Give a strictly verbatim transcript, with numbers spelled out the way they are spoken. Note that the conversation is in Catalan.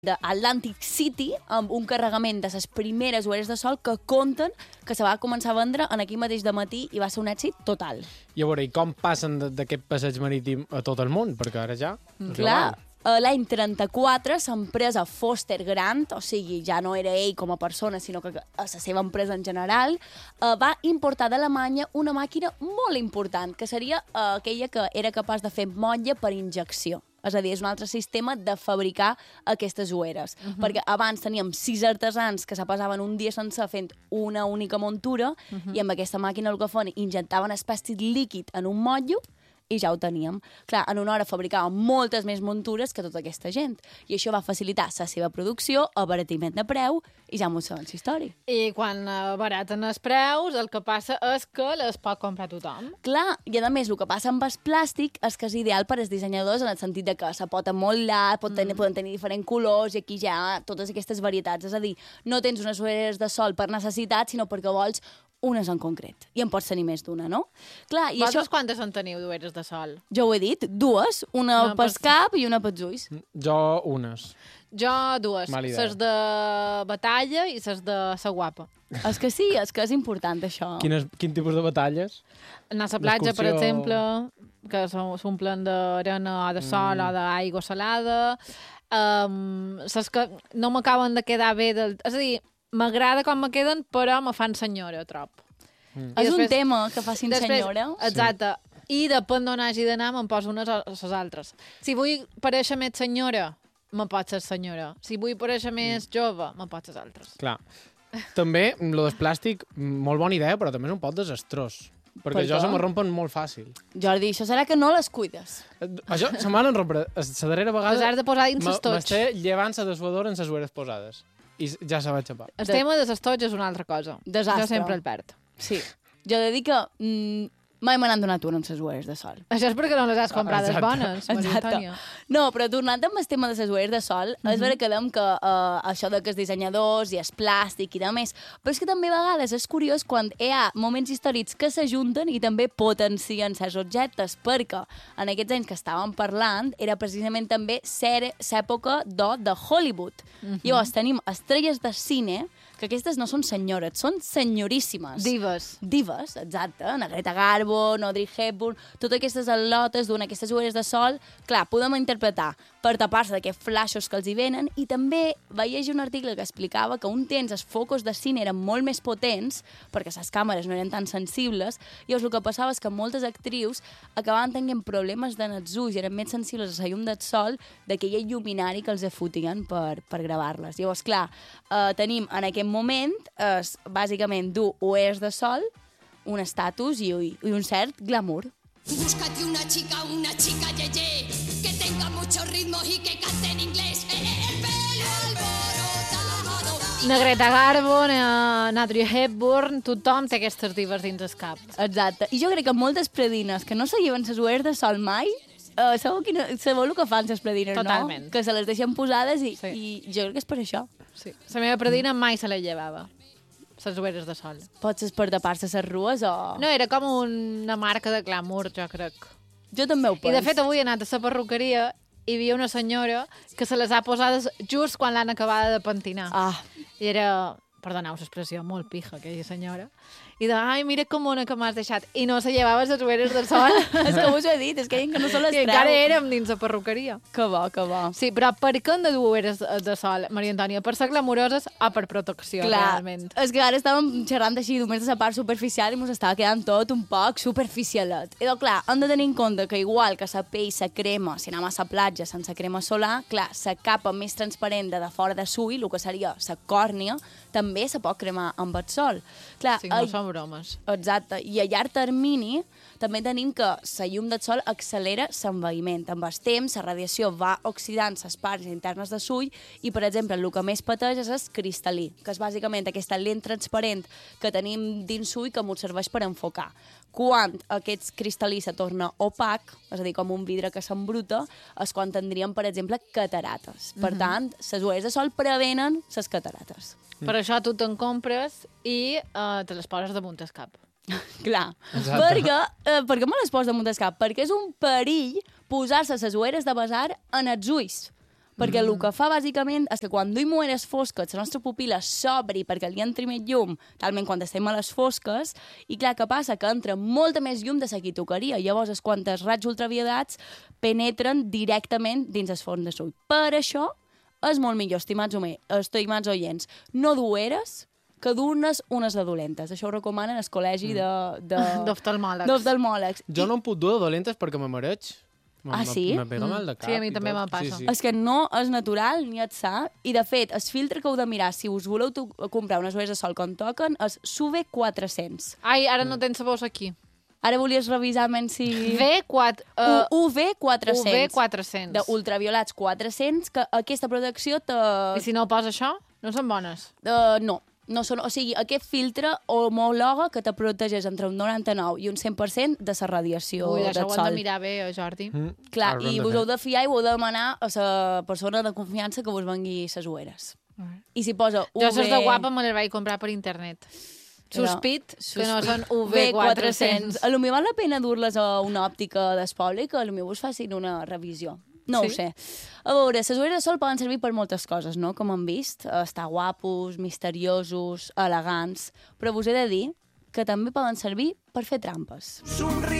d'Atlantic City amb un carregament de les primeres ulleres de sol que compten que se va començar a vendre en aquí mateix de matí i va ser un èxit total. I a veure, i com passen d'aquest passeig marítim a tot el món? Perquè ara ja... Mm. Clar, l'any trenta-quatre l'empresa Foster Grant, o sigui, ja no era ell com a persona, sinó que la seva empresa en general, eh, va importar d'Alemanya una màquina molt important, que seria eh, aquella que era capaç de fer motlle per injecció. És a dir, és un altre sistema de fabricar aquestes ulleres. Uh -huh. Perquè abans teníem sis artesans que se passaven un dia sencer fent una única muntura uh -huh. i amb aquesta màquina el que feien injectaven espècies líquid en un motllo i ja ho teníem. Clar, en una hora fabricàvem moltes més muntures que tota aquesta gent. I això va facilitar la seva producció, abaratiment de preu, i ja m'ho sabem la història. I quan abaraten els preus, el que passa és que les pot comprar tothom. Clar, i a més, el que passa amb el plàstic és que és ideal per als dissenyadors en el sentit de que se pot amoldar, pot tenir, mm. poden tenir diferents colors, i aquí ja totes aquestes varietats. És a dir, no tens unes ulleres de sol per necessitat, sinó perquè vols unes en concret. I en pots tenir més d'una, no? Clar, i Vosaltres això... quantes en teniu d'ulleres de sol? Jo ho he dit, dues, una no, pel cap i una pels ulls. Jo unes. Jo dues, ses de batalla i ses de sa guapa. És que sí, és que és important això. Quines, quin tipus de batalles? Anar a la platja, per exemple, que s'omplen d'arena o de sol mm. o d'aigua salada. Um, saps que no m'acaben de quedar bé del... És a dir, m'agrada com me queden, però me fan senyora, trop. Mm. És després, un tema que facin després, senyora. Exacte. Sí. I depèn d'on hagi d'anar, me'n poso unes o les altres. Si vull parèixer més senyora, me pot ser senyora. Si vull parèixer més mm. jove, me pot ser altres. Clar. També, lo del plàstic, molt bona idea, però també és un poc desastrós. Perquè per jo se me rompen molt fàcil. Jordi, això serà que no les cuides. Això se m'han rompre. La darrera vegada... Les has de posar dins les tots. M'esté llevant la dessuadora en les ulleres posades. I ja se va xapar. El de... tema de les tots és una altra cosa. Desastre. Jo sempre el perd. Sí. Jo he de dir que mm, mai me n'han donat una amb les ulleres de sol. Això és perquè no les has comprades ah, bones, Maria Antònia. No, però tornant amb el tema de les ulleres de sol, mm -hmm. és vera que dèiem que uh, això de que els dissenyadors i el plàstic i de més, però és que també a vegades és curiós quan hi ha moments històrics que s'ajunten i també potencien certs objectes, perquè en aquests anys que estàvem parlant era precisament també l'època d'or de Hollywood. Mm -hmm. Llavors tenim estrelles de cine que aquestes no són senyores, són senyoríssimes. Dives. Dives, exacte. Na Greta Garbo, Audrey Hepburn, totes aquestes al·lotes d'una aquestes ulleres de sol, clar, podem interpretar per tapar-se d'aquests flaixos que els hi venen, i també vaig llegir un article que explicava que un temps els focus de cine eren molt més potents, perquè les càmeres no eren tan sensibles, i llavors el que passava és que moltes actrius acabaven tenint problemes de els ulls, eren més sensibles a la llum del sol d'aquell il·luminari que els fotien per, per gravar-les. Llavors, clar, eh, tenim en aquest moment, és bàsicament dur ulleres de sol, un estatus i, i un cert glamour. Búscate una chica, una chica yeye, que tenga muchos ritmos y que cante en inglés. Eh, eh, el pelo alborotado. Na Greta Garbo, na, na Audrey Hepburn, tothom té aquestes divas dins el cap. Exacte. I jo crec que moltes predines que no se lleven les ulleres de sol mai, uh, sabeu, quina, sabeu el que fan les predines, Totalment. no? Que se les deixen posades i, sí. i jo crec que és per això. Sí. La meva predina mai se la llevava. Les ulleres de sol. Potser per tapar-se les rues o... No, era com una marca de glamour, jo crec. Jo també ho penso. I de fet avui he anat a la perruqueria i hi havia una senyora que se les ha posades just quan l'han acabada de pentinar. Ah. I era, perdoneu l'expressió, molt pija aquella senyora. I de, ai, mira com una que m'has deixat. I no se llevava les ulleres de sol. És que us ho he dit, és que que no se les treu. I encara érem dins la perruqueria. Que bo, que bo. Sí, però per què hem de dur ulleres de sol, Maria Antònia? Per ser glamuroses o per protecció, Clar, realment? És que ara estàvem xerrant així només de la part superficial i ens estava quedant tot un poc superficialet. I doncs, clar, hem de tenir en compte que igual que la pell, la crema, si anem a la platja sense crema solar, clar, la capa més transparent de, de fora de l'ull, el que seria la còrnia, també se pot cremar amb el sol. Clar, sí, no són bromes. Exacte. I a llarg termini també tenim que la llum del sol accelera l'envaïment. Amb el temps, la radiació va oxidant les parts internes de l'ull i, per exemple, el que més pateix és el cristal·lí, que és bàsicament aquesta lent transparent que tenim dins l'ull que ens serveix per enfocar. Quan aquest cristal·lí se torna opac, és a dir, com un vidre que s'embruta, és quan tindríem, per exemple, catarates. Per mm -hmm. tant, les ulleres de sol prevenen les catarates. Mm. Per això tu te'n compres i uh, te les poses damunt el cap. Clar. Perquè, eh, per què me les poses damunt el cap? Perquè és un perill posar-se les ulleres de besar en els ulls. Perquè el que fa, bàsicament, és que quan duim ulleres fosques, la nostra pupil·la s'obri perquè li entri més llum, talment quan estem a les fosques, i clar, què passa? Que entra molta més llum de la que tocaria. Llavors, és quan els raigs ultraviolats penetren directament dins el fons de l'ull. Per això, és molt millor, estimats, estimats oients, no dur ulleres que dur-nes unes de dolentes. Això ho recomanen al col·legi de... d'oftalmòlegs. D'oftalmòlegs. Jo no em puc dur de dolentes perquè me mareig. Ah, sí? Me pega mal de cap. Sí, a mi també me passa. Sí, sí. És que no és natural ni et sa, i de fet, el filtre que heu de mirar si us voleu comprar unes ulleres de sol com toquen és S U V quatre-cents. Ai, ara no tens sabors aquí. Ara volies revisar menys si... V quatre... Uh, U V quatre-cents. U V quatre-cents. D'ultraviolats quatre-cents, que aquesta protecció te... I si no posa això, no són bones? Uh, no. No són, o sigui, aquest filtre homologa que te protegeix entre un noranta-nou i un cent per cent de la radiació Ui, del sol. això ho hem de mirar bé, Jordi. Mm. Clar, Ara i de vos fer. heu de fiar i ho heu de demanar a la persona de confiança que vos vengui les ulleres. Mm. I si posa U V... Jo, ses de guapa, me les vaig comprar per internet. Sospit que no són U V quatre-cents. A lo millor val la pena dur-les a una òptica d'espoli, que a lo millor us facin una revisió. No Sí? ho sé. A veure, les ulleres de sol poden servir per moltes coses, no? Com hem vist, estar guapos, misteriosos, elegants, però vos he de dir que també poden servir per fer trampes. Somriu.